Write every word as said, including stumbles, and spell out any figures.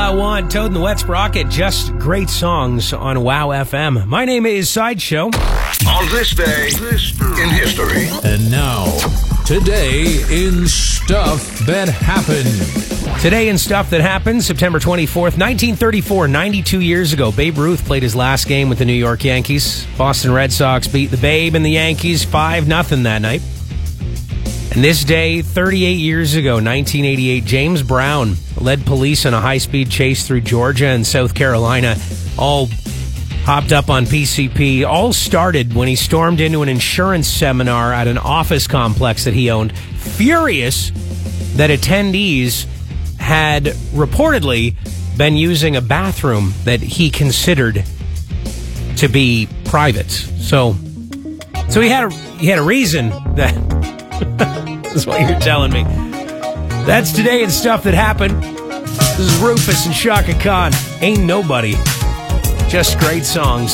I Want, Toad and the Wet Sprocket, just great songs on Wow F M. My name is Sideshow. On this day, this in history. And now, today in Stuff That Happened. Today in Stuff That Happened, September twenty-fourth, nineteen thirty-four, ninety-two years ago, Babe Ruth played his last game with the New York Yankees. Boston Red Sox beat the Babe and the Yankees five nothing that night. And this day, thirty-eight years ago, nineteen eighty-eight, James Brown led police in a high-speed chase through Georgia and South Carolina, all hopped up on P C P. All started when he stormed into an insurance seminar at an office complex that he owned, furious that attendees had reportedly been using a bathroom that he considered to be private. So, so he had a, he had a reason that... That's what you're telling me. That's today in Stuff That Happened. This is Rufus and Shaka Khan. Ain't Nobody. Just great songs.